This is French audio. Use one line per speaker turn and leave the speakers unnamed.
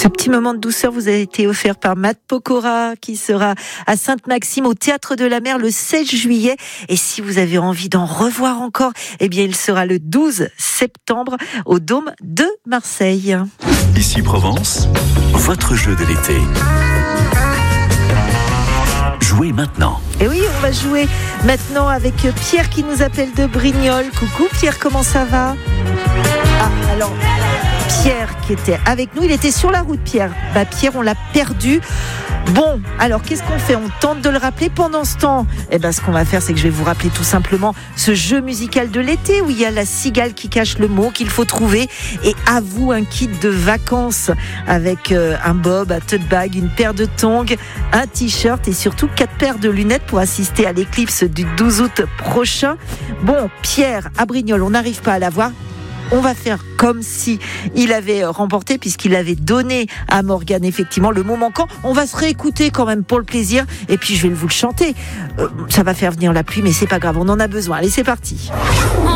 Un petit moment de douceur vous a été offert par Matt Pokora qui sera à Sainte-Maxime au Théâtre de la Mer le 16 juillet. Et si vous avez envie d'en revoir encore, eh bien il sera le 12 septembre au Dôme de Marseille.
Ici Provence, votre jeu de l'été. Jouez maintenant.
Et oui, on va jouer maintenant avec Pierre qui nous appelle de Brignoles. Coucou Pierre, comment ça va ? Ah, alors... Pierre qui était avec nous, il était sur la route Pierre. Pierre, on l'a perdu. Bon, alors qu'est-ce qu'on fait ? On tente de le rappeler pendant ce temps. Ce qu'on va faire, c'est que je vais vous rappeler tout simplement ce jeu musical de l'été où il y a la cigale qui cache le mot qu'il faut trouver. Et à vous, un kit de vacances avec un bob, un tote bag, une paire de tongs, un t-shirt et surtout 4 paires de lunettes pour assister à l'éclipse du 12 août prochain. Bon, Pierre à Brignoles, on n'arrive pas à l'avoir. On va faire comme si il avait remporté puisqu'il avait donné à Morgane effectivement le mot manquant. On va se réécouter quand même pour le plaisir et puis je vais vous le chanter. Ça va faire venir la pluie mais c'est pas grave, on en a besoin. Allez, c'est parti.